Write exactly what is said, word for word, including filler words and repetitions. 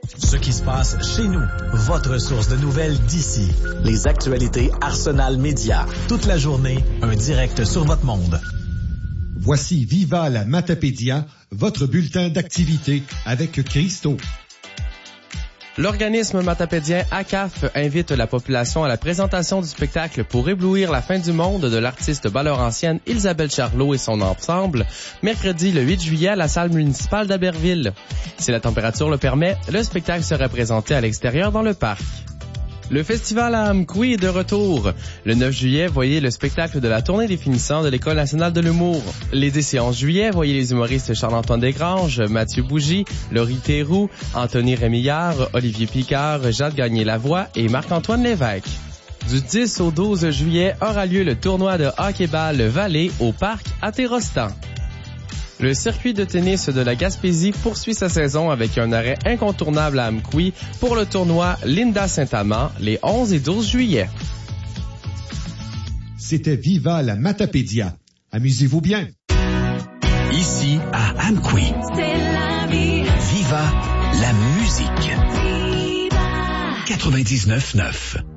Ce qui se passe chez nous, votre source de nouvelles d'ici. Les actualités Arsenal Média. Toute la journée, un direct sur votre monde. Voici Viva la Matapédia, votre bulletin d'activité avec Christo. L'organisme matapédien A C A F invite la population à la présentation du spectacle Pour éblouir la fin du monde de l'artiste bas-laurentienne Isabelle Charlot et son ensemble, mercredi le huit juillet à la salle municipale d'Aberville. Si la température le permet, le spectacle sera présenté à l'extérieur dans le parc. Le festival à Amqui est de retour. Le neuf juillet, voyez le spectacle de la tournée des finissants de l'École nationale de l'humour. L'édition onze juillet, voyez les humoristes Charles-Antoine Desgranges, Mathieu Bougie, Laurie Théroux, Anthony Rémillard, Olivier Picard, Jade Gagné-Lavoie et Marc-Antoine Lévesque. Du dix au douze juillet aura lieu le tournoi de hockey-ball Vallée au parc à Terrostan. Le circuit de tennis de la Gaspésie poursuit sa saison avec un arrêt incontournable à Amqui pour le tournoi Linda Saint-Amand les onze et douze juillet. C'était Viva la Matapédia. Amusez-vous bien. Ici à Amqui. C'est la vie. Viva la musique. Viva. quatre-vingt-dix-neuf neuf.